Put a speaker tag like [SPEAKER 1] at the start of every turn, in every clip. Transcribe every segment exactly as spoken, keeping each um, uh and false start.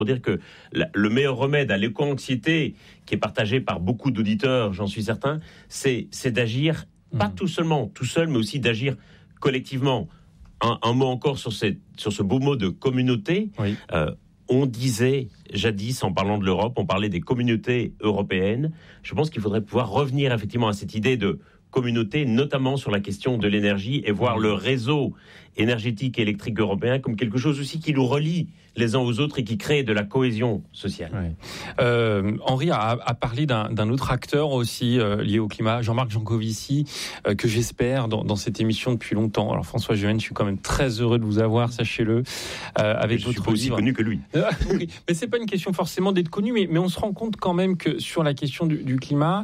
[SPEAKER 1] pour dire que la, le meilleur remède à l'éco-anxiété, qui est partagé par beaucoup d'auditeurs, j'en suis certain, c'est, c'est d'agir, mmh. pas tout seulement, tout seul, mais aussi d'agir collectivement. Un, un mot encore sur, ces, sur ce beau mot de communauté. Oui. Euh, on disait jadis, en parlant de l'Europe, on parlait des communautés européennes. Je pense qu'il faudrait pouvoir revenir effectivement à cette idée de communauté, notamment sur la question de l'énergie, et voir le réseau énergétique et électrique européen comme quelque chose aussi qui nous relie les uns aux autres et qui crée de la cohésion sociale.
[SPEAKER 2] Ouais. Euh, Henri a, a parlé d'un, d'un autre acteur aussi euh, lié au climat, Jean-Marc Jancovici, euh, que j'espère dans, dans cette émission depuis longtemps. Alors François Gémen, je suis quand même très heureux de vous avoir, sachez-le, euh, avec
[SPEAKER 1] je
[SPEAKER 2] votre
[SPEAKER 1] suis pas aussi
[SPEAKER 2] livre.
[SPEAKER 1] Connu que lui.
[SPEAKER 2] Oui, mais c'est pas une question forcément d'être connu, mais, mais on se rend compte quand même que sur la question du, du climat,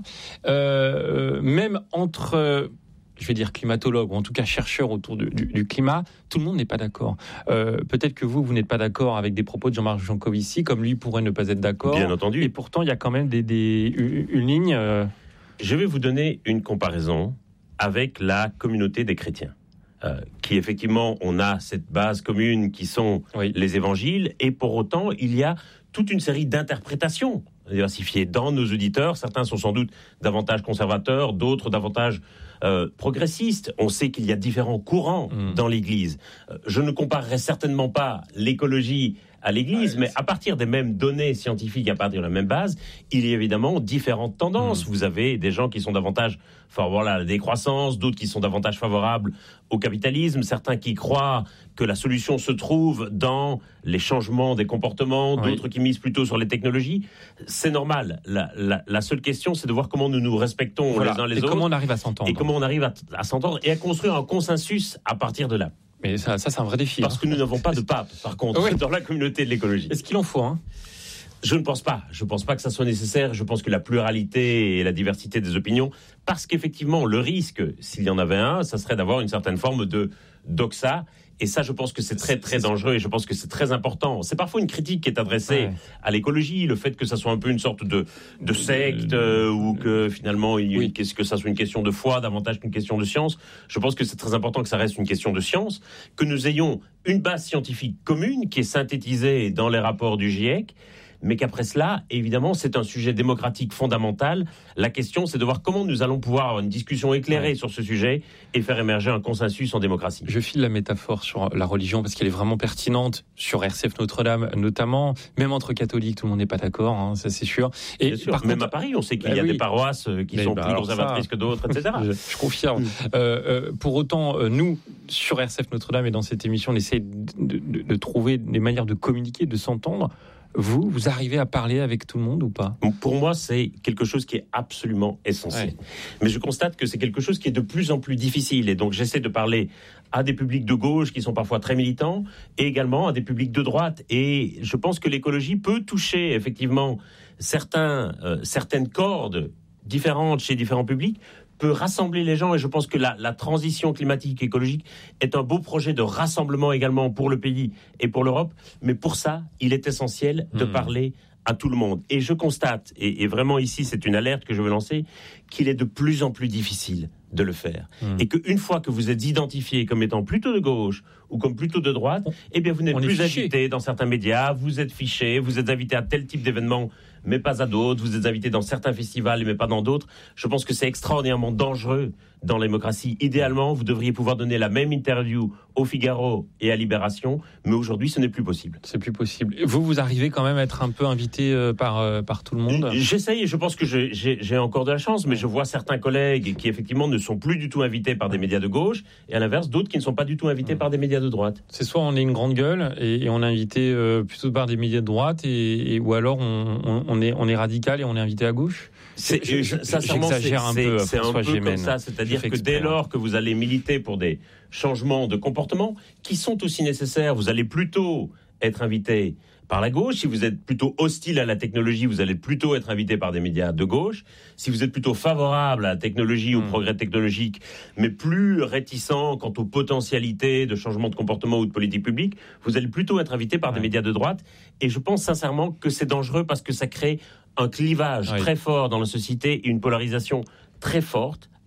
[SPEAKER 2] euh, même entre euh, je vais dire climatologues, ou en tout cas chercheurs autour du, du, du climat, tout le monde n'est pas d'accord. Euh, peut-être que vous, vous n'êtes pas d'accord avec des propos de Jean-Marc Jancovici, comme lui pourrait ne pas être d'accord.
[SPEAKER 1] Bien entendu.
[SPEAKER 2] Et pourtant, il y a quand même des, des, une ligne... Euh...
[SPEAKER 1] Je vais vous donner une comparaison avec la communauté des chrétiens, euh, qui effectivement, on a cette base commune qui sont oui. les évangiles, et pour autant, il y a toute une série d'interprétations diversifiées dans nos auditeurs. Certains sont sans doute davantage conservateurs, d'autres davantage euh, progressistes. On sait qu'il y a différents courants mmh. dans l'Église. Euh, je ne comparerai certainement pas l'écologie à l'Église, ouais, mais à partir des mêmes données scientifiques, à partir de la même base, il y a évidemment différentes tendances. Mmh. Vous avez des gens qui sont davantage favorables à la décroissance, d'autres qui sont davantage favorables au capitalisme, certains qui croient que la solution se trouve dans les changements des comportements, d'autres oui. qui misent plutôt sur les technologies. C'est normal. La, la, la seule question, c'est de voir comment nous nous respectons voilà. les uns les
[SPEAKER 2] et
[SPEAKER 1] autres.
[SPEAKER 2] Comment on arrive à s'entendre.
[SPEAKER 1] Et comment on arrive à, à s'entendre et à construire un consensus à partir de là.
[SPEAKER 2] Mais ça, ça c'est un vrai défi.
[SPEAKER 1] Parce
[SPEAKER 2] hein.
[SPEAKER 1] que nous n'avons pas de pape, par contre, oui. dans la communauté de l'écologie.
[SPEAKER 2] Est-ce qu'il en faut hein
[SPEAKER 1] Je ne pense pas. Je ne pense pas que ça soit nécessaire. Je pense que la pluralité et la diversité des opinions, parce qu'effectivement, le risque, s'il y en avait un, ça serait d'avoir une certaine forme de doxa. Et ça, je pense que c'est très, très dangereux et je pense que c'est très important. C'est parfois une critique qui est adressée ouais. à l'écologie, le fait que ça soit un peu une sorte de, de secte euh, ou que finalement, il y oui. que ça soit une question de foi davantage qu'une question de science. Je pense que c'est très important que ça reste une question de science, que nous ayons une base scientifique commune qui est synthétisée dans les rapports du GIEC, mais qu'après cela, évidemment, c'est un sujet démocratique fondamental. La question, c'est de voir comment nous allons pouvoir avoir une discussion éclairée ouais. sur ce sujet et faire émerger un consensus en démocratie.
[SPEAKER 2] Je file la métaphore sur la religion parce qu'elle est vraiment pertinente, sur R C F Notre-Dame notamment, même entre catholiques, tout le monde n'est pas d'accord, hein, ça c'est sûr.
[SPEAKER 1] Et Bien sûr, par même contre, à Paris, on sait qu'il bah y a oui. des paroisses qui mais sont bah plus conservatrices ça, que d'autres, et cetera.
[SPEAKER 2] je, je confirme. euh, euh, pour autant, euh, nous, sur R C F Notre-Dame et dans cette émission, on essaie de, de, de, de trouver des manières de communiquer, de s'entendre. Vous, vous arrivez à parler avec tout le monde ou pas ?
[SPEAKER 1] Pour moi, c'est quelque chose qui est absolument essentiel. Ouais. Mais je constate que c'est quelque chose qui est de plus en plus difficile. Et donc, j'essaie de parler à des publics de gauche qui sont parfois très militants et également à des publics de droite. Et je pense que l'écologie peut toucher effectivement certains, euh, certaines cordes différentes chez différents publics, peut rassembler les gens, et je pense que la, la transition climatique écologique est un beau projet de rassemblement également pour le pays et pour l'Europe, mais pour ça, il est essentiel de mmh. parler à tout le monde. Et je constate, et, et vraiment ici c'est une alerte que je veux lancer, qu'il est de plus en plus difficile de le faire. Mmh. Et qu'une fois que vous êtes identifié comme étant plutôt de gauche ou comme plutôt de droite, eh bien vous n'êtes On plus invité dans certains médias, vous êtes fiché, vous êtes invité à tel type d'événement, mais pas à d'autres, vous êtes invité dans certains festivals, mais pas dans d'autres. Je pense que c'est extraordinairement dangereux dans la démocratie. Idéalement, vous devriez pouvoir donner la même interview au Figaro et à Libération, mais aujourd'hui, ce n'est plus possible.
[SPEAKER 2] C'est plus possible. Vous, vous arrivez quand même à être un peu invité euh, par, euh, par tout le monde ?
[SPEAKER 1] J'essaye, et je pense que je, j'ai, j'ai encore de la chance, mais je vois certains collègues qui, effectivement, ne sont plus du tout invités par des médias de gauche, et à l'inverse, d'autres qui ne sont pas du tout invités mmh. par des médias de droite.
[SPEAKER 2] C'est soit on est une grande gueule, et, et on est invité euh, plutôt par des médias de droite, et, et, ou alors on, on, on, est, on est radical et on est invité à gauche.
[SPEAKER 1] C'est, je, je, sincèrement, j'exagère c'est, un peu, c'est, c'est un peu Gémen. Comme ça, c'est-à-dire que dès lors que vous allez militer pour des changements de comportement qui sont aussi nécessaires, vous allez plutôt être invité par la gauche. Si vous êtes plutôt hostile à la technologie, vous allez plutôt être invité par des médias de gauche. Si vous êtes plutôt favorable à la technologie, mmh. au progrès technologique, mais plus réticent quant aux potentialités de changement de comportement ou de politique publique, vous allez plutôt être invité par ouais. des médias de droite. Et je pense sincèrement que c'est dangereux parce que ça crée un clivage ouais. très fort dans la société et une polarisation très forte,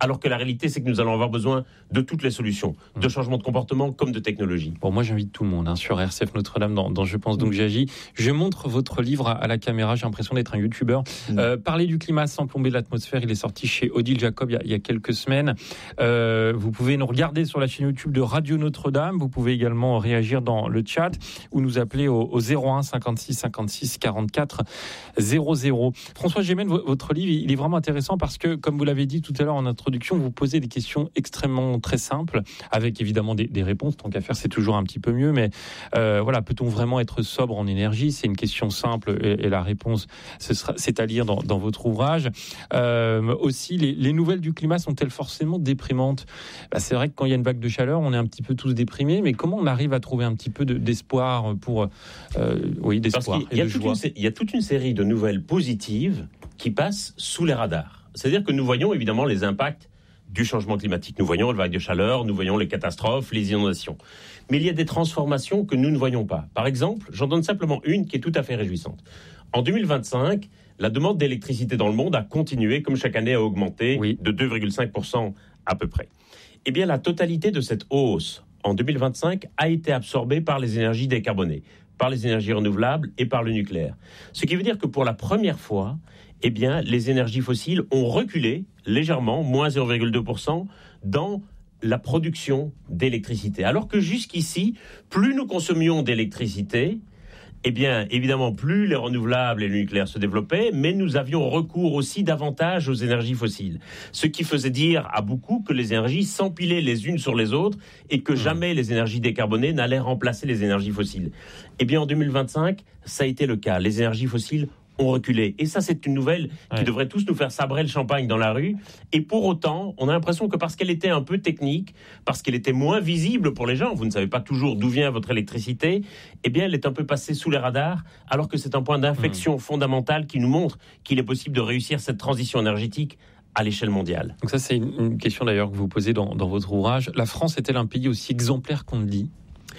[SPEAKER 1] alors que la réalité, c'est que nous allons avoir besoin de toutes les solutions, de changement de comportement comme de technologie.
[SPEAKER 2] Bon, moi, j'invite tout le monde hein, sur R C F Notre-Dame dans, dans Je pense donc j'agis. Je montre votre livre à, à la caméra. J'ai l'impression d'être un youtubeur. Mmh. Euh, Parler du climat sans plomber l'atmosphère. Il est sorti chez Odile Jacob il y a, il y a quelques semaines. Euh, vous pouvez nous regarder sur la chaîne YouTube de Radio Notre-Dame. Vous pouvez également réagir dans le chat ou nous appeler au, au zéro un cinquante-six cinquante-six quarante-quatre zéro zéro. François Gémen, votre livre, il est vraiment intéressant parce que, comme vous l'avez dit tout à l'heure en introduction, vous posez des questions extrêmement très simples, avec évidemment des, des réponses. Tant qu'à faire, c'est toujours un petit peu mieux. Mais euh, voilà, peut-on vraiment être sobre en énergie ? C'est une question simple et, et la réponse, ce sera, c'est à lire dans, dans votre ouvrage. Euh, aussi, les, les nouvelles du climat sont-elles forcément déprimantes ? Bah, c'est vrai que quand il y a une vague de chaleur, on est un petit peu tous déprimés. Mais comment on arrive à trouver un petit peu de, d'espoir pour, euh, oui, d'espoir
[SPEAKER 1] Parce qu'il y a
[SPEAKER 2] et de
[SPEAKER 1] toute
[SPEAKER 2] joie.
[SPEAKER 1] Une, il y a toute une série de nouvelles positives qui passent sous les radars. C'est-à-dire que nous voyons évidemment les impacts du changement climatique. Nous voyons les vagues de chaleur, nous voyons les catastrophes, les inondations. Mais il y a des transformations que nous ne voyons pas. Par exemple, j'en donne simplement une qui est tout à fait réjouissante. En deux mille vingt-cinq, la demande d'électricité dans le monde a continué, comme chaque année, à augmenter oui. de deux virgule cinq pour cent à peu près. Eh bien, la totalité de cette hausse en deux mille vingt-cinq a été absorbée par les énergies décarbonées, par les énergies renouvelables et par le nucléaire. Ce qui veut dire que pour la première fois, eh bien, les énergies fossiles ont reculé légèrement, moins zéro virgule deux pour cent, dans la production d'électricité. Alors que jusqu'ici, plus nous consommions d'électricité, eh bien, évidemment, plus les renouvelables et le nucléaire se développaient, mais nous avions recours aussi davantage aux énergies fossiles. Ce qui faisait dire à beaucoup que les énergies s'empilaient les unes sur les autres et que jamais les énergies décarbonées n'allaient remplacer les énergies fossiles. Eh bien, en deux mille vingt-cinq, ça a été le cas. Les énergies fossiles ont reculé. Et ça, c'est une nouvelle qui ouais. devrait tous nous faire sabrer le champagne dans la rue. Et pour autant, on a l'impression que parce qu'elle était un peu technique, parce qu'elle était moins visible pour les gens, vous ne savez pas toujours d'où vient votre électricité, eh bien, elle est un peu passée sous les radars, alors que c'est un point d'inflexion mmh. fondamental qui nous montre qu'il est possible de réussir cette transition énergétique à l'échelle mondiale.
[SPEAKER 2] Donc ça, c'est une question d'ailleurs que vous posez dans, dans votre ouvrage. La France est-elle un pays aussi exemplaire qu'on le dit ?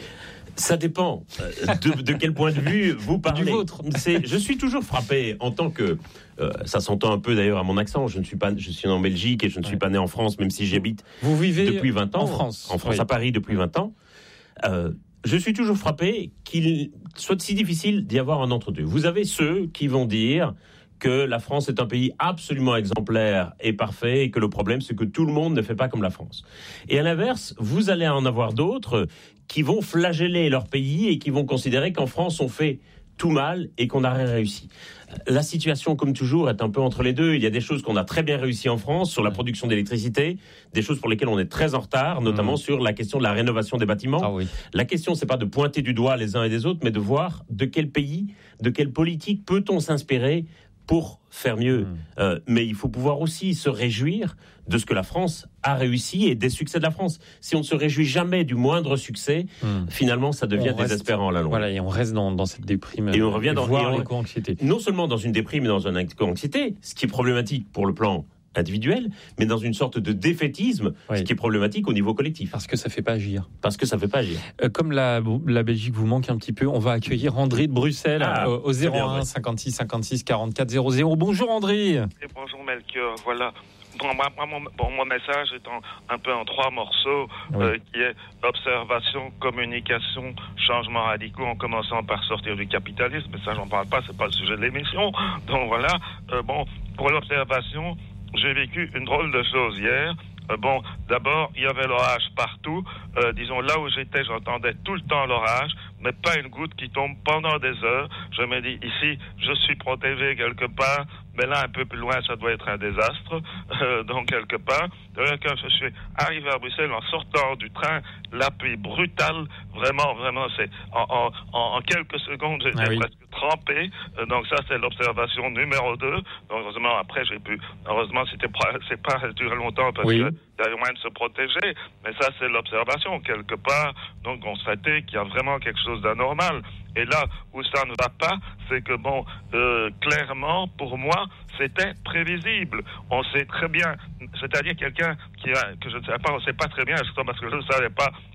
[SPEAKER 1] Ça dépend de, de quel point de vue vous parlez.
[SPEAKER 2] Du vôtre.
[SPEAKER 1] C'est, je suis toujours frappé en tant que... Euh, ça s'entend un peu d'ailleurs à mon accent. Je ne suis pas, je suis né en Belgique et je ne suis ouais. pas né en France, même si j'habite
[SPEAKER 2] vous vivez
[SPEAKER 1] depuis vingt ans.
[SPEAKER 2] En France.
[SPEAKER 1] En France,
[SPEAKER 2] oui.
[SPEAKER 1] à Paris, depuis vingt ans. Euh, je suis toujours frappé qu'il soit si difficile d'y avoir un entre-deux. Vous avez ceux qui vont dire que la France est un pays absolument exemplaire et parfait et que le problème, c'est que tout le monde ne fait pas comme la France. Et à l'inverse, vous allez en avoir d'autres qui vont flageller leur pays et qui vont considérer qu'en France, on fait tout mal et qu'on n'a rien réussi. La situation, comme toujours, est un peu entre les deux. Il y a des choses qu'on a très bien réussi en France sur la production d'électricité, des choses pour lesquelles on est très en retard, notamment mmh. sur la question de la rénovation des bâtiments.
[SPEAKER 2] Ah oui.
[SPEAKER 1] La question, c'est pas de pointer du doigt les uns et les autres, mais de voir de quel pays, de quelle politique peut-on s'inspirer pour faire mieux. Mmh. Euh, mais il faut pouvoir aussi se réjouir de ce que la France a réussi et des succès de la France. Si on ne se réjouit jamais du moindre succès, mmh. finalement, ça devient on désespérant
[SPEAKER 2] reste,
[SPEAKER 1] à la longue.
[SPEAKER 2] Voilà, et on reste dans, dans cette déprime.
[SPEAKER 1] Et on revient dans
[SPEAKER 2] l'éco-anxiété.
[SPEAKER 1] Non seulement dans une déprime et dans une éco-anxiété, ce qui est problématique pour le plan individuel, mais dans une sorte de défaitisme, oui. ce qui est problématique au niveau collectif.
[SPEAKER 2] Parce que ça ne fait pas agir.
[SPEAKER 1] Parce que ça ne fait pas agir.
[SPEAKER 2] Euh, comme la, la Belgique vous manque un petit peu, on va accueillir André de Bruxelles ah, au, au zéro un cinquante-six cinquante-six quarante-quatre zéro zéro. Bonjour André.
[SPEAKER 3] Et bonjour Melchior, voilà. Bon, moi, mon, bon, mon message est en, un peu en trois morceaux, oui. euh, qui est observation, communication, changement radicaux, en commençant par sortir du capitalisme. Mais ça, j'en parle pas, c'est pas le sujet de l'émission. Donc voilà. Euh, bon, pour l'observation, j'ai vécu une drôle de chose hier. Euh, bon, d'abord, il y avait l'orage partout. Euh, disons, là où j'étais, j'entendais tout le temps l'orage, mais pas une goutte qui tombe pendant des heures. Je me dis, ici, je suis protégé quelque part, mais là, un peu plus loin, ça doit être un désastre. Euh, donc, quelque part, quand je suis arrivé à Bruxelles, en sortant du train, la pluie brutale, vraiment, vraiment, c'est en, en, en, en quelques secondes, j'étais ah oui. presque trempé. Euh, donc, ça, c'est l'observation numéro deux. Donc, heureusement, après, j'ai pu... Heureusement, c'était pas, c'est pas duré longtemps parce oui. que il y a moyen de se protéger. Mais ça, c'est l'observation, quelque part. Donc, constater qu'il y a vraiment quelque chose d'anormal. Et là où ça ne va pas, c'est que, bon, euh, clairement, pour moi, c'était prévisible. On sait très bien, c'est-à-dire quelqu'un qui a, que je ne sais pas, on ne sait pas très bien, justement parce que je ne savais pas,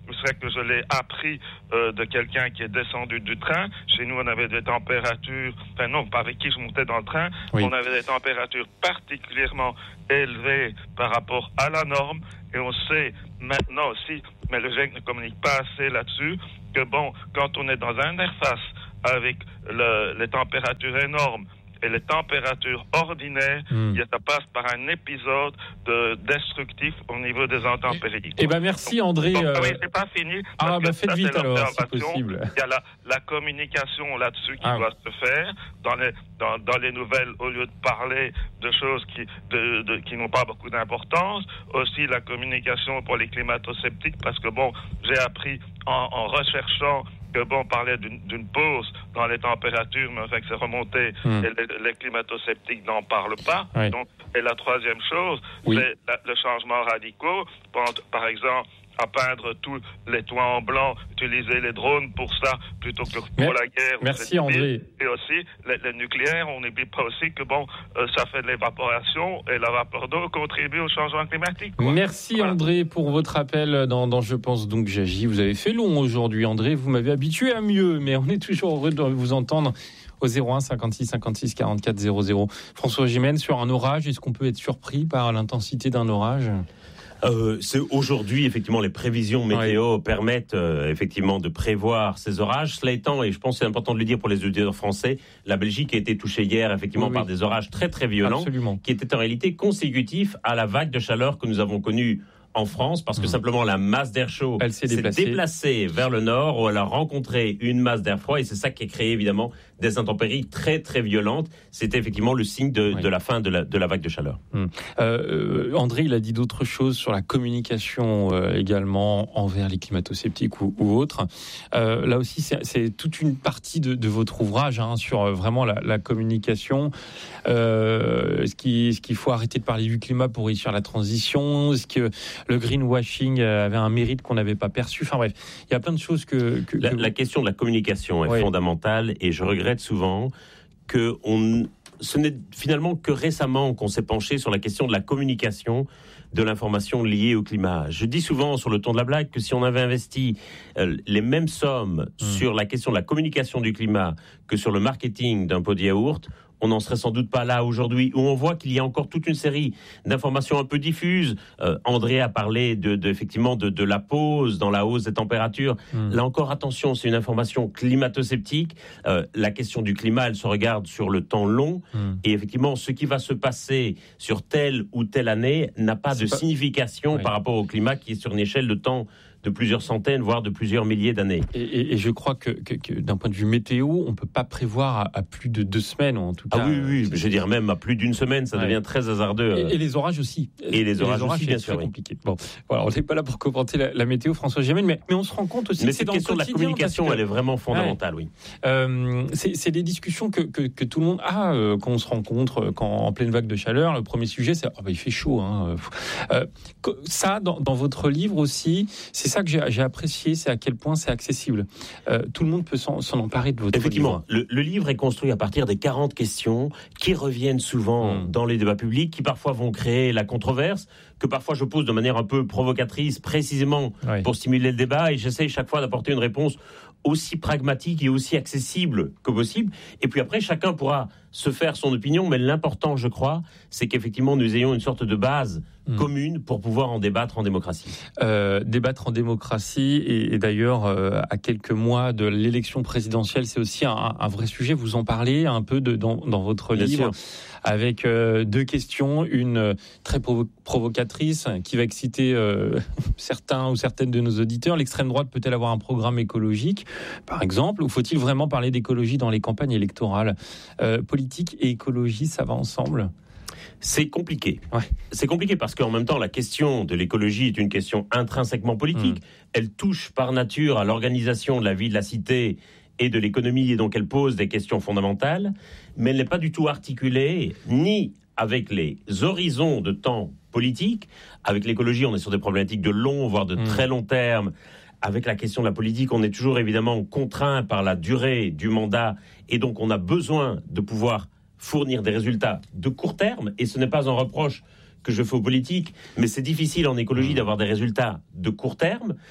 [SPEAKER 3] c'est que je l'ai appris euh, de quelqu'un qui est descendu du train. Chez nous, on avait des températures, enfin non, avec qui je montais dans le train, oui. on avait des températures particulièrement élevées par rapport à la norme. Et on sait maintenant aussi, mais le G I E C ne communique pas assez là-dessus, que bon, quand on est dans une interface avec le, les températures énormes et les températures ordinaires, mmh. ça passe par un épisode de destructif au niveau des intempéries.
[SPEAKER 2] Eh ben merci André.
[SPEAKER 3] Donc,
[SPEAKER 2] euh...
[SPEAKER 3] oui, c'est pas fini.
[SPEAKER 2] Ah bah faites ça, vite alors, si possible.
[SPEAKER 3] Il y a la, la communication là-dessus qui
[SPEAKER 2] ah,
[SPEAKER 3] doit oui. se faire dans les dans, dans les nouvelles, au lieu de parler de choses qui de, de, qui n'ont pas beaucoup d'importance. Aussi la communication pour les climato-sceptiques, parce que bon, j'ai appris en, en recherchant que bon, on parlait d'une, d'une pause dans les températures, mais enfin que c'est remonté, mmh. et les, les climato-sceptiques n'en parlent pas.
[SPEAKER 2] Oui.
[SPEAKER 3] Donc, et la troisième chose, oui. c'est la, le changement radicaux. Par exemple, à peindre tous les toits en blanc, utiliser les drones pour ça, plutôt que pour Mais, la guerre.
[SPEAKER 2] Merci André.
[SPEAKER 3] Et aussi, les, les nucléaires, on n'oublie pas aussi que bon, euh, ça fait de l'évaporation, et la vapeur d'eau contribue au changement climatique. Quoi.
[SPEAKER 2] Merci voilà. André pour votre appel dans, dans Je pense donc j'agis. Vous avez fait long aujourd'hui André, vous m'avez habitué à mieux, mais on est toujours heureux de vous entendre au zéro un cinquante-six cinquante-six quarante-quatre zéro zéro. François Gémen, sur un orage, est-ce qu'on peut être surpris par l'intensité d'un orage ?
[SPEAKER 1] Euh, c'est aujourd'hui, effectivement, les prévisions météo oui. permettent euh, effectivement de prévoir ces orages. Cela étant, et je pense que c'est important de le dire pour les auditeurs français, la Belgique a été touchée hier effectivement oui, par oui. des orages très très violents,
[SPEAKER 2] Absolument.
[SPEAKER 1] qui étaient en réalité consécutifs à la vague de chaleur que nous avons connue en France, parce que mmh. simplement la masse d'air chaud
[SPEAKER 2] elle s'est,
[SPEAKER 1] s'est
[SPEAKER 2] déplacée.
[SPEAKER 1] déplacée vers le nord, où elle a rencontré une masse d'air froid, et c'est ça qui a créé évidemment des intempéries très très violentes. C'était effectivement le signe de, oui. de la fin de la, de la vague de chaleur.
[SPEAKER 2] Mmh. Euh, André, il a dit d'autres choses sur la communication euh, également envers les climato-sceptiques ou, ou autres. Euh, là aussi, c'est, c'est toute une partie de, de votre ouvrage hein, sur euh, vraiment la, la communication. Euh, est-ce, qu'il, est-ce qu'il faut arrêter de parler du climat pour réussir la transition ? Est-ce que le greenwashing avait un mérite qu'on n'avait pas perçu. Enfin bref, il y a plein de choses que... que,
[SPEAKER 1] la,
[SPEAKER 2] que...
[SPEAKER 1] la question de la communication est oui. fondamentale, et je regrette souvent que on, ce n'est finalement que récemment qu'on s'est penché sur la question de la communication de l'information liée au climat. Je dis souvent sur le ton de la blague que si on avait investi euh, les mêmes sommes mmh. sur la question de la communication du climat que sur le marketing d'un pot de yaourt, on n'en serait sans doute pas là aujourd'hui, où on voit qu'il y a encore toute une série d'informations un peu diffuses. Euh, André a parlé de, de, effectivement de, de la pause dans la hausse des températures. Mmh. Là encore, attention, c'est une information climato-sceptique. Euh, la question du climat, elle se regarde sur le temps long. Mmh. Et effectivement, ce qui va se passer sur telle ou telle année n'a pas c'est de pas... signification oui. par rapport au climat qui est sur une échelle de temps de plusieurs centaines, voire de plusieurs milliers d'années.
[SPEAKER 2] Et, et, et je crois que, que, que d'un point de vue météo, on ne peut pas prévoir à, à plus de deux semaines, ou en tout cas...
[SPEAKER 1] Ah oui, oui, je veux dire même à plus d'une semaine, ça ouais. devient très hasardeux.
[SPEAKER 2] Et, et les orages aussi.
[SPEAKER 1] Et les orages, et les orages aussi, bien sûr.
[SPEAKER 2] C'est très compliqué. Bon, voilà, on n'est pas là pour commenter la, la météo, François Gémen, mais, mais on se rend compte aussi
[SPEAKER 1] mais
[SPEAKER 2] que c'est dans
[SPEAKER 1] question
[SPEAKER 2] le
[SPEAKER 1] quotidien. Mais cette question de la communication, elle est vraiment fondamentale, ouais. oui.
[SPEAKER 2] Euh, c'est, c'est des discussions que, que, que tout le monde a euh, quand on se rencontre, quand, en pleine vague de chaleur. Le premier sujet, c'est oh, bah, il fait chaud. Hein. Euh, ça, dans, dans votre livre aussi, c'est ça que j'ai, j'ai apprécié. C'est à quel point c'est accessible. Euh, tout le monde peut s'en, s'en emparer de votre
[SPEAKER 1] Effectivement,
[SPEAKER 2] livre.
[SPEAKER 1] Le, le livre est construit à partir des quarante questions qui reviennent souvent mmh. dans les débats publics, qui parfois vont créer la controverse, que parfois je pose de manière un peu provocatrice, précisément oui. pour stimuler le débat, et j'essaie chaque fois d'apporter une réponse aussi pragmatique et aussi accessible que possible. Et puis après, chacun pourra se faire son opinion, mais l'important, je crois, c'est qu'effectivement, nous ayons une sorte de base mmh. commune pour pouvoir en débattre en démocratie.
[SPEAKER 2] Euh, débattre en démocratie, et, et d'ailleurs, euh, à quelques mois de l'élection présidentielle, c'est aussi un, un vrai sujet. Vous en parlez un peu de, dans, dans votre Bien livre, sûr. avec euh, deux questions, une très provo- provocatrice qui va exciter euh, certains ou certaines de nos auditeurs. L'extrême droite peut-elle avoir un programme écologique, par exemple, ou faut-il vraiment parler d'écologie dans les campagnes électorales ? euh, Politique et écologie, ça va ensemble ?
[SPEAKER 1] C'est compliqué.
[SPEAKER 2] Ouais.
[SPEAKER 1] C'est compliqué parce qu'en même temps, la question de l'écologie est une question intrinsèquement politique. Mmh. Elle touche par nature à l'organisation de la vie de la cité et de l'économie, et donc elle pose des questions fondamentales, mais elle n'est pas du tout articulée ni avec les horizons de temps politiques. Avec l'écologie, on est sur des problématiques de long, voire de mmh. très long terme. Avec la question de la politique, on est toujours évidemment contraint par la durée du mandat, et donc on a besoin de pouvoir fournir des résultats de court terme, et ce n'est pas un reproche que je fais aux politiques, mais c'est difficile en écologie d'avoir des résultats de court terme.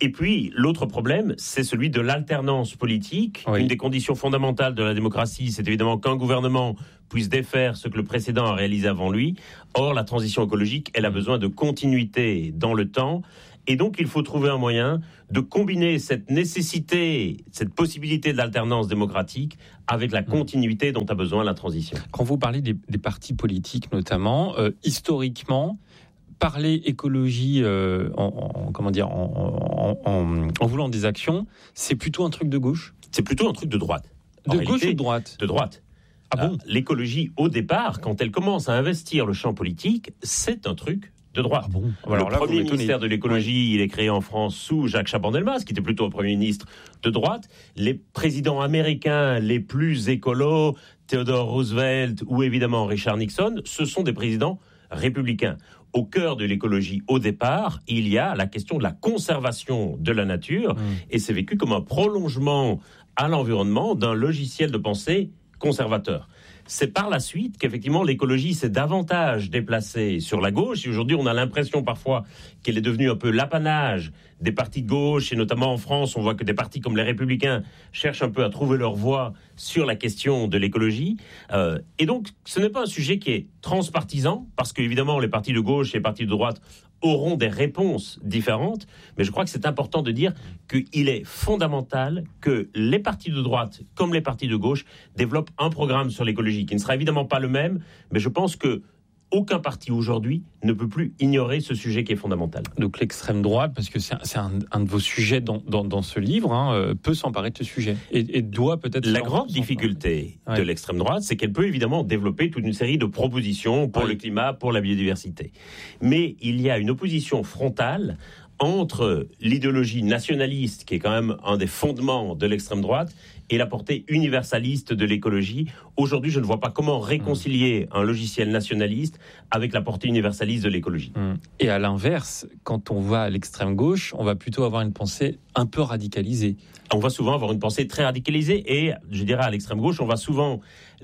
[SPEAKER 1] Et puis, l'autre problème, c'est celui de l'alternance politique. Oui. Une des conditions fondamentales de la démocratie, c'est évidemment qu'un gouvernement puisse défaire ce que le précédent a réalisé avant lui. Or, la transition écologique, elle a besoin de continuité dans le temps. Et donc, il faut trouver un moyen de combiner cette nécessité, cette possibilité de l'alternance démocratique avec la continuité dont a besoin la transition.
[SPEAKER 2] Quand vous parlez des, des partis politiques, notamment, euh, historiquement, parler écologie euh, en, en, comment dire, en, en, en, en voulant des actions, c'est plutôt un truc de gauche ?
[SPEAKER 1] C'est plutôt un truc de droite.
[SPEAKER 2] De réalité, gauche ou de droite ?
[SPEAKER 1] De droite.
[SPEAKER 2] Ah bon ?
[SPEAKER 1] L'écologie, au départ, quand elle commence à investir le champ politique, c'est un truc de droite.
[SPEAKER 2] Ah bon ?
[SPEAKER 1] Alors le là, premier ministère de l'écologie, oui. il est créé en France sous Jacques Chaban-Delmas, qui était plutôt un premier ministre de droite. Les présidents américains les plus écolos, Theodore Roosevelt ou évidemment Richard Nixon, ce sont des présidents républicains. Au cœur de l'écologie, au départ, il y a la question de la conservation de la nature, mmh. et c'est vécu comme un prolongement à l'environnement d'un logiciel de pensée conservateur. C'est par la suite qu'effectivement l'écologie s'est davantage déplacée sur la gauche. Et aujourd'hui, on a l'impression parfois qu'elle est devenue un peu l'apanage des partis de gauche. Et notamment en France, on voit que des partis comme les Républicains cherchent un peu à trouver leur voie sur la question de l'écologie. Euh, et donc, ce n'est pas un sujet qui est transpartisan, parce qu'évidemment, les partis de gauche et les partis de droite auront des réponses différentes, mais je crois que c'est important de dire qu'il est fondamental que les partis de droite, comme les partis de gauche, développent un programme sur l'écologie, qui ne sera évidemment pas le même, mais je pense que aucun parti aujourd'hui ne peut plus ignorer ce sujet qui est fondamental.
[SPEAKER 2] Donc l'extrême droite, parce que c'est un, c'est un, un de vos sujets dans, dans, dans ce livre, hein, peut s'emparer de ce sujet et, et doit peut-être...
[SPEAKER 1] La grande difficulté de ouais. l'extrême droite, c'est qu'elle peut évidemment développer toute une série de propositions pour ouais. le climat, pour la biodiversité. Mais il y a une opposition frontale entre l'idéologie nationaliste, qui est quand même un des fondements de l'extrême droite, et la portée universaliste de l'écologie. Aujourd'hui, je ne vois pas comment réconcilier mmh. un logiciel nationaliste avec la portée universaliste de l'écologie.
[SPEAKER 2] Mmh. Et à l'inverse, quand on va à l'extrême gauche, on va plutôt avoir une pensée un peu radicalisée.
[SPEAKER 1] On va souvent avoir une pensée très radicalisée et, je dirais, à l'extrême gauche, on va souvent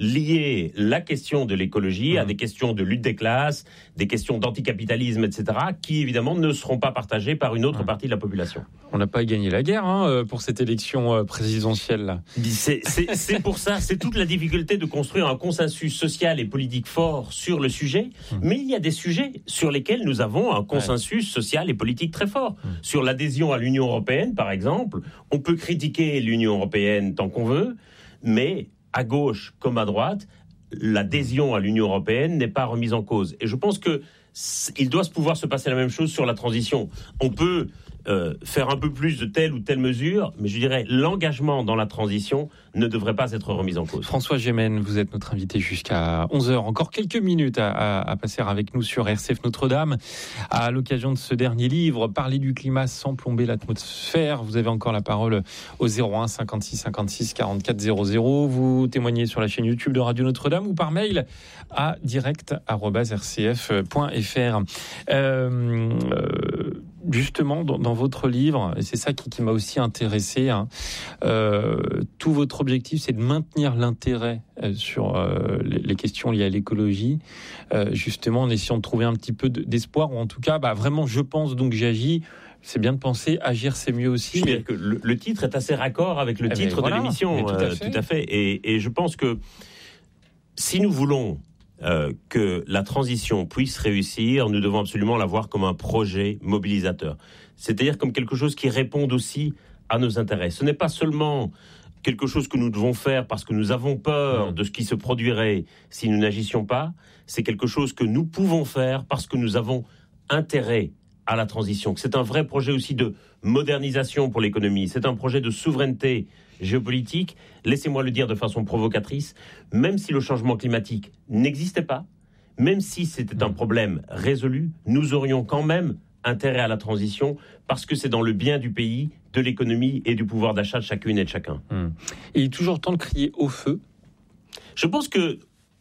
[SPEAKER 1] lier la question de l'écologie mmh. à des questions de lutte des classes, des questions d'anticapitalisme, et cetera, qui, évidemment, ne seront pas partagées par une autre mmh. partie de la population.
[SPEAKER 2] On n'a pas gagné la guerre hein, pour cette élection présidentielle-là.
[SPEAKER 1] C'est, c'est, c'est pour ça, c'est toute la difficulté de construire un consensus social et politique fort sur le sujet, mmh. mais il y a des sujets sur lesquels nous avons un consensus ouais. social et politique très fort. Mmh. Sur l'adhésion à l'Union européenne, par exemple, on peut critiquer l'Union européenne tant qu'on veut, mais à gauche comme à droite, l'adhésion à l'Union européenne n'est pas remise en cause. Et je pense qu'il doit pouvoir se passer la même chose sur la transition. On peut euh, faire un peu plus de telle ou telle mesure, mais je dirais l'engagement dans la transition ne devrait pas être remis en cause.
[SPEAKER 2] François Gémen, vous êtes notre invité jusqu'à onze heures. Encore quelques minutes à, à, à passer avec nous sur R C F Notre-Dame. À l'occasion de ce dernier livre, Parler du climat sans plomber l'atmosphère. Vous avez encore la parole au zéro un cinquante-six cinquante-six quarante-quatre zéro zéro. Vous témoignez sur la chaîne YouTube de Radio Notre-Dame ou par mail à direct arobase r c f point f r. Euh, euh, Justement, dans, dans votre livre, et c'est ça qui, qui m'a aussi intéressé, hein, euh, tout votre objectif, c'est de maintenir l'intérêt euh, sur euh, les, les questions liées à l'écologie, euh, justement en essayant de trouver un petit peu de, d'espoir, ou en tout cas, bah, vraiment, je pense, donc j'agis. C'est bien de penser, agir, c'est mieux aussi.
[SPEAKER 1] Je veux dire que le, le titre est assez raccord avec le eh titre voilà, de l'émission, tout à, euh, tout à fait. Et, et je pense que si nous voulons Euh, que la transition puisse réussir, nous devons absolument la voir comme un projet mobilisateur. C'est-à-dire comme quelque chose qui réponde aussi à nos intérêts. Ce n'est pas seulement quelque chose que nous devons faire parce que nous avons peur de ce qui se produirait si nous n'agissions pas. C'est quelque chose que nous pouvons faire parce que nous avons intérêt à la transition. C'est un vrai projet aussi de modernisation pour l'économie. C'est un projet de souveraineté géopolitique. Laissez-moi le dire de façon provocatrice, même si le changement climatique n'existait pas, même si c'était un problème résolu, nous aurions quand même intérêt à la transition parce que c'est dans le bien du pays, de l'économie et du pouvoir d'achat de chacune et de chacun.
[SPEAKER 2] Mmh. Et il est toujours temps de crier au feu.
[SPEAKER 1] Je pense que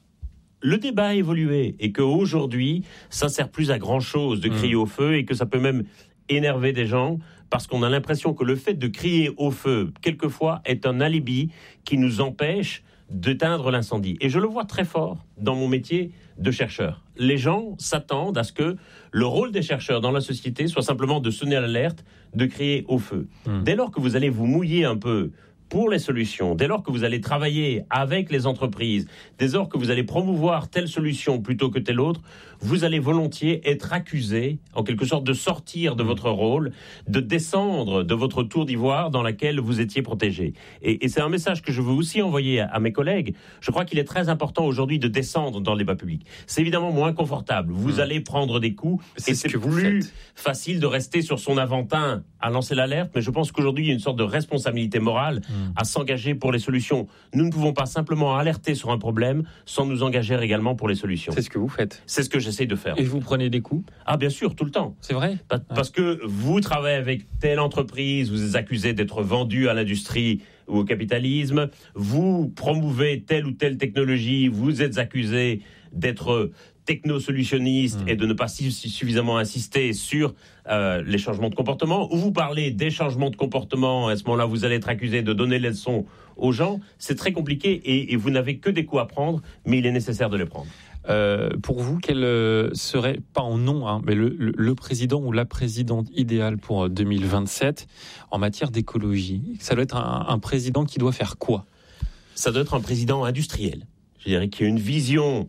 [SPEAKER 1] le débat a évolué et qu'aujourd'hui, ça ne sert plus à grand-chose de crier mmh. au feu et que ça peut même énerver des gens parce qu'on a l'impression que le fait de crier au feu, quelquefois, est un alibi qui nous empêche d'éteindre l'incendie. Et je le vois très fort dans mon métier de chercheur. Les gens s'attendent à ce que le rôle des chercheurs dans la société soit simplement de sonner à l'alerte, de crier au feu. Mmh. Dès lors que vous allez vous mouiller un peu pour les solutions, dès lors que vous allez travailler avec les entreprises, dès lors que vous allez promouvoir telle solution plutôt que telle autre, vous allez volontiers être accusé, en quelque sorte, de sortir de votre rôle, de descendre de votre tour d'ivoire dans laquelle vous étiez protégé. Et, et c'est un message que je veux aussi envoyer à, à mes collègues. Je crois qu'il est très important aujourd'hui de descendre dans le débat public. C'est évidemment moins confortable. Vous mmh. allez prendre des coups c'est et c'est plus faites. facile de rester sur son Aventin à lancer l'alerte. Mais je pense qu'aujourd'hui, il y a une sorte de responsabilité morale mmh. à s'engager pour les solutions. Nous ne pouvons pas simplement alerter sur un problème sans nous engager également pour les solutions.
[SPEAKER 2] C'est ce que vous faites.
[SPEAKER 1] C'est ce que j'essaie de faire.
[SPEAKER 2] Et vous prenez des coups ?
[SPEAKER 1] Ah bien sûr, tout le temps.
[SPEAKER 2] C'est vrai ?
[SPEAKER 1] Pa- Parce que vous travaillez avec telle entreprise, vous êtes accusé d'être vendu à l'industrie ou au capitalisme, vous promouvez telle ou telle technologie, vous êtes accusé d'être technosolutionniste mmh. et de ne pas suffisamment insister sur euh, les changements de comportement, ou vous parlez des changements de comportement, à ce moment-là, vous allez être accusé de donner les leçons aux gens. C'est très compliqué et, et vous n'avez que des coups à prendre, mais il est nécessaire de les prendre.
[SPEAKER 2] Euh, pour vous, quel euh, serait, pas en nom, hein, mais le, le, le président ou la présidente idéale pour deux mille vingt-sept en matière d'écologie ? Ça doit être un, un président qui doit faire quoi ?
[SPEAKER 1] Ça doit être un président industriel. Je dirais qu'il y a une vision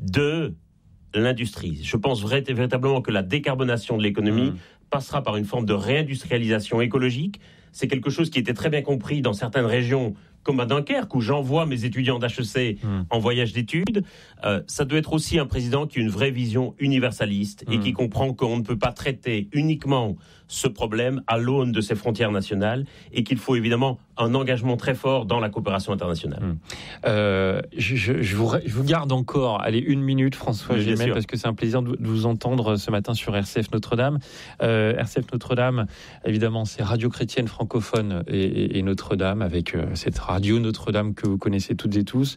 [SPEAKER 1] de l'industrie. Je pense vrai, véritablement que la décarbonation de l'économie mmh. passera par une forme de réindustrialisation écologique. C'est quelque chose qui était très bien compris dans certaines régions, comme à Dunkerque, où j'envoie mes étudiants d'H E C mmh. en voyage d'études. Euh, ça doit être aussi un président qui a une vraie vision universaliste mmh. et qui comprend qu'on ne peut pas traiter uniquement ce problème à l'aune de ses frontières nationales et qu'il faut évidemment un engagement très fort dans la coopération internationale. Mmh.
[SPEAKER 2] Euh, je, je, je, vous, je vous garde encore, allez, une minute, François oui, Gémen, parce que c'est un plaisir de, de vous entendre ce matin sur R C F Notre-Dame. Euh, R C F Notre-Dame, évidemment, c'est Radio Chrétienne francophone et, et, et Notre-Dame, avec euh, cette radio Notre-Dame que vous connaissez toutes et tous.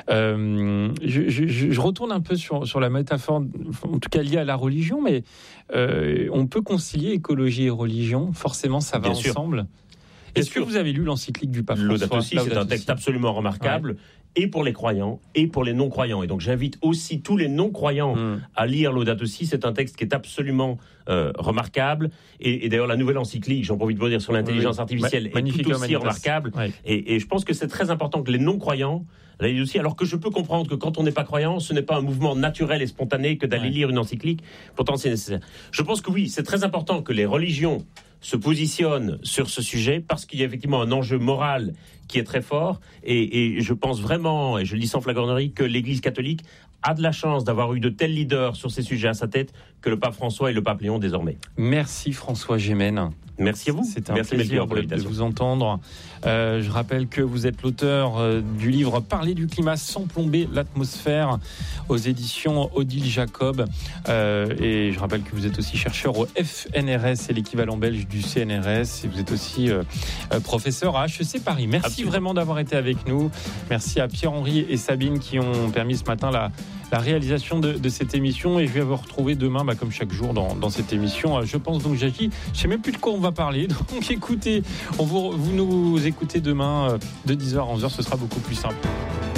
[SPEAKER 2] Euh, je, je, je retourne un peu sur, sur la métaphore, en tout cas liée à la religion, mais euh, on peut concilier écologie et religion, forcément ça va Bien ensemble. Sûr. Est-ce Bien que sûr. Vous avez lu l'encyclique du pape François ?
[SPEAKER 1] Laudato Si, c'est un texte absolument remarquable, ouais. et pour les croyants, et pour les non-croyants. Et donc j'invite aussi tous les non-croyants mmh. à lire Laudato Si. C'est un texte qui est absolument euh, remarquable. Et, et d'ailleurs, la nouvelle encyclique, j'en profite pour dire, sur l'intelligence oui. artificielle, Ma- est tout aussi magnifique. remarquable. Ouais. Et, et je pense que c'est très important que les non-croyants la lisent aussi, alors que je peux comprendre que quand on n'est pas croyant, ce n'est pas un mouvement naturel et spontané que d'aller ouais. lire une encyclique. Pourtant, c'est nécessaire. Je pense que oui, c'est très important que les religions se positionnent sur ce sujet parce qu'il y a effectivement un enjeu moral qui est très fort et, et je pense vraiment, et je le dis sans flagornerie, que l'Église catholique a de la chance d'avoir eu de tels leaders sur ces sujets à sa tête que le pape François et le pape Léon désormais.
[SPEAKER 2] Merci François Gémen.
[SPEAKER 1] Merci à vous.
[SPEAKER 2] C'est un
[SPEAKER 1] Merci
[SPEAKER 2] plaisir de, de vous entendre. Euh, je rappelle que vous êtes l'auteur euh, du livre « Parler du climat sans plomber l'atmosphère » aux éditions Odile Jacob. Euh, et je rappelle que vous êtes aussi chercheur au F N R S, c'est l'équivalent belge du C N R S. Et vous êtes aussi euh, professeur à H E C Paris. Merci Absolument. Vraiment d'avoir été avec nous. Merci à Pierre-Henri et Sabine qui ont permis ce matin la... la réalisation de, de cette émission et je vais vous retrouver demain bah, comme chaque jour dans, dans cette émission. Je pense donc j'agis, je sais même plus de quoi on va parler, donc écoutez, on vous, vous nous écoutez demain de dix heures à onze heures, ce sera beaucoup plus simple.